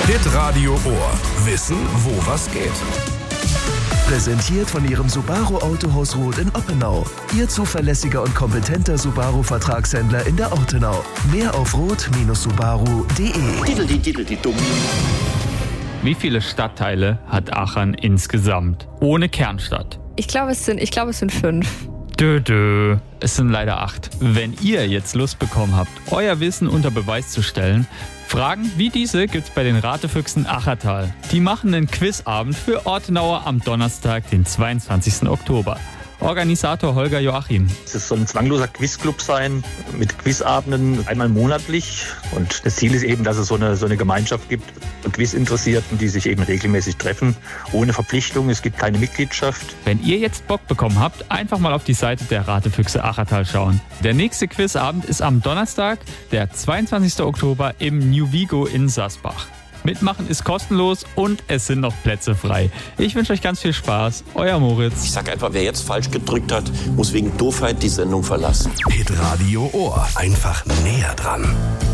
Hitradio Ohr. Wissen, wo was geht. Präsentiert von Ihrem Subaru Autohaus Roth in Oppenau. Ihr zuverlässiger und kompetenter Subaru-Vertragshändler in der Ortenau. Mehr auf roth-subaru.de. Die dumm. Wie viele Stadtteile hat Achern insgesamt? Ohne Kernstadt. Ich glaube, es sind 5. Es sind leider 8. Wenn ihr jetzt Lust bekommen habt, euer Wissen unter Beweis zu stellen, Fragen wie diese gibt's bei den Ratefüchsen Achertal. Die machen einen Quizabend für Ortenauer am Donnerstag, den 22. Oktober. Organisator Holger Joachim. Es soll ein zwangloser Quizclub sein mit Quizabenden einmal monatlich. Und das Ziel ist eben, dass es so eine Gemeinschaft gibt von Quizinteressierten, die sich eben regelmäßig treffen, ohne Verpflichtung. Es gibt keine Mitgliedschaft. Wenn ihr jetzt Bock bekommen habt, einfach mal auf die Seite der Ratefüchse Achertal schauen. Der nächste Quizabend ist am Donnerstag, der 22. Oktober im New Vigo in Sasbach. Mitmachen ist kostenlos und es sind noch Plätze frei. Ich wünsche euch ganz viel Spaß. Euer Moritz. Ich sag einfach, wer jetzt falsch gedrückt hat, muss wegen Doofheit die Sendung verlassen. Hitradio Ohr. Einfach näher dran.